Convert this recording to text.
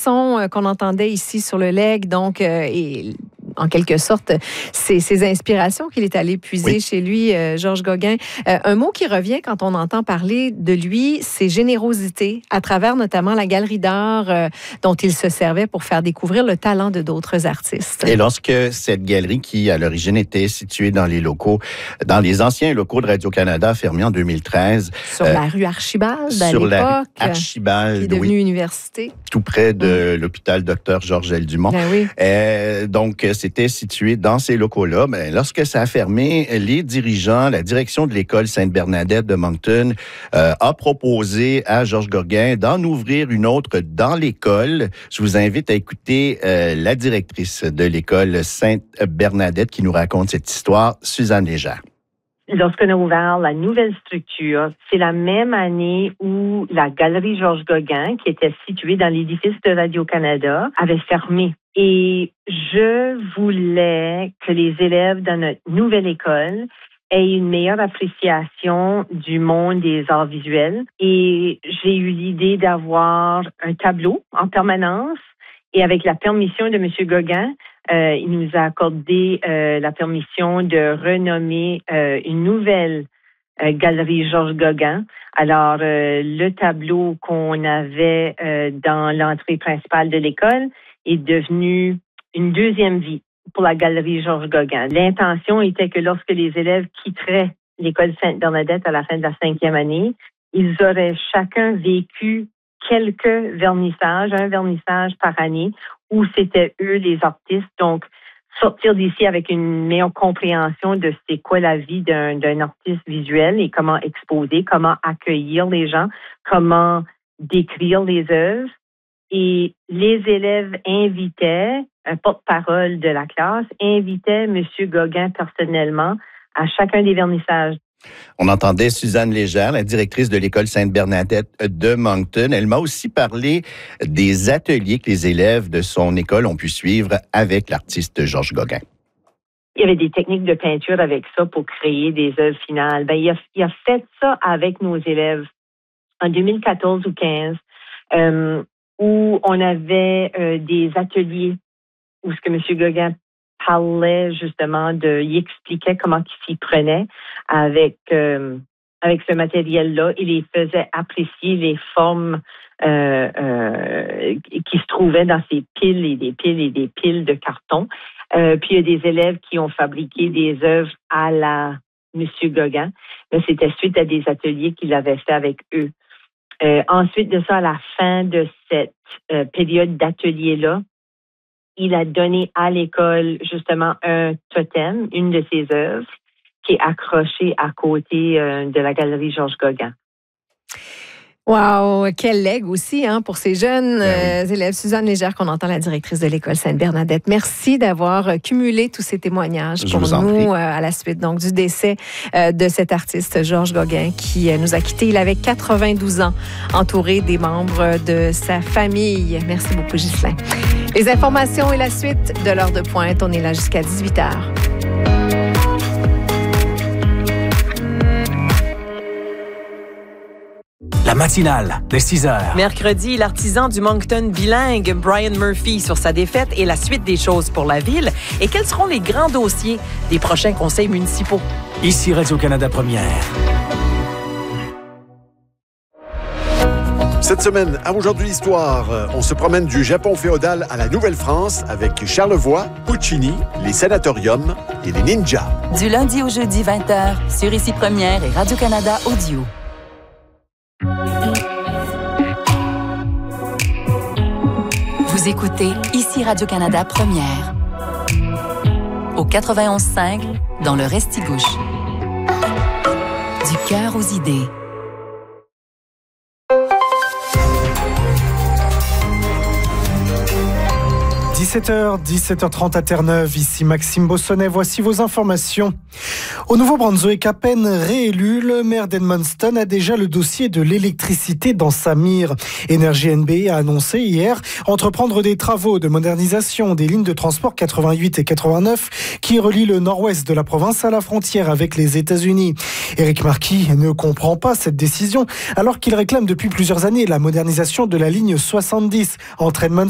chansons qu'on entendait ici sur le leg, donc, et en quelque sorte, ces inspirations qu'il est allé puiser chez lui, Georges Gauguin. Un mot qui revient quand on entend parler de lui, c'est générosité, à travers notamment la galerie d'art dont il se servait pour faire découvrir le talent de d'autres artistes. Et lorsque cette galerie, qui à l'origine était située dans les anciens locaux de Radio-Canada, fermés en 2013. Sur la rue Archibald, à l'époque. La rue Archibald, qui est devenue université. Tout près de l'hôpital Dr Georges L. Dumont. Ben oui. Donc, c'était situé dans ces locaux-là. Lorsque ça a fermé, les dirigeants, la direction de l'école Sainte-Bernadette de Moncton a proposé à Georges Gauguin d'en ouvrir une autre dans l'école. Je vous invite à écouter la directrice de l'école Sainte-Bernadette qui nous raconte cette histoire, Suzanne Légère. Lorsqu'on a ouvert la nouvelle structure, c'est la même année où la galerie Georges Gauguin, qui était située dans l'édifice de Radio-Canada, avait fermé. Et je voulais que les élèves dans notre nouvelle école aient une meilleure appréciation du monde des arts visuels. Et j'ai eu l'idée d'avoir un tableau en permanence. Et avec la permission de M. Gauguin, il nous a accordé la permission de renommer une nouvelle galerie Georges Gauguin. Alors, le tableau qu'on avait dans l'entrée principale de l'école est devenu une deuxième vie pour la galerie Georges Gauguin. L'intention était que lorsque les élèves quitteraient l'école Sainte-Bernadette à la fin de la 5e année, ils auraient chacun vécu quelques vernissages, un vernissage par année, où c'était eux les artistes. Donc, sortir d'ici avec une meilleure compréhension de c'est quoi la vie d'un artiste visuel et comment exposer, comment accueillir les gens, comment décrire les œuvres. Et les élèves invitaient, un porte-parole de la classe, invitait M. Gauguin personnellement à chacun des vernissages. On entendait Suzanne Légère, la directrice de l'école Sainte-Bernadette de Moncton. Elle m'a aussi parlé des ateliers que les élèves de son école ont pu suivre avec l'artiste Georges Gauguin. Il y avait des techniques de peinture avec ça pour créer des œuvres finales. Il a fait ça avec nos élèves en 2014 ou 2015, où on avait des ateliers où ce que M. Gauguin parlait justement il expliquait comment il s'y prenait avec ce matériel-là. Il les faisait apprécier les formes qui se trouvaient dans ces piles et des piles et des piles de carton. Puis il y a des élèves qui ont fabriqué des œuvres à la M. Gauguin, mais c'était suite à des ateliers qu'il avait fait avec eux. Ensuite de ça, à la fin de cette période d'atelier-là, il a donné à l'école justement un totem, une de ses œuvres, qui est accrochée à côté de la galerie Georges Gauguin. Wow, quel legs aussi pour ces jeunes élèves. Suzanne Légère, qu'on entend, la directrice de l'école Sainte-Bernadette. Merci d'avoir cumulé tous ces témoignages pour nous à la suite donc du décès de cet artiste Georges Gauguin qui nous a quittés. Il avait 92 ans, entouré des membres de sa famille. Merci beaucoup, Ghislain. Les informations et la suite de l'heure de pointe, on est là jusqu'à 18h. La matinale de 6h. Mercredi, l'artisan du Moncton bilingue, Brian Murphy, sur sa défaite et la suite des choses pour la ville. Et quels seront les grands dossiers des prochains conseils municipaux? Ici Radio-Canada Première. Cette semaine, à Aujourd'hui l'Histoire, on se promène du Japon féodal à la Nouvelle-France avec Charlevoix, Puccini, les sanatoriums et les ninjas. Du lundi au jeudi 20h, sur Ici Première et Radio-Canada Audio. Vous écoutez Ici Radio-Canada Première. Au 91.5, dans le Restigouche. Du cœur aux idées. 17h30 à Terre-Neuve, ici Maxime Bossonnet, voici vos informations. Au Nouveau-Brunswick, à peine réélu, le maire d'Edmundston a déjà le dossier de l'électricité dans sa mire. Énergie NB a annoncé hier entreprendre des travaux de modernisation des lignes de transport 88 et 89 qui relient le nord-ouest de la province à la frontière avec les États-Unis. Éric Marquis ne comprend pas cette décision alors qu'il réclame depuis plusieurs années la modernisation de la ligne 70 entre Edmundston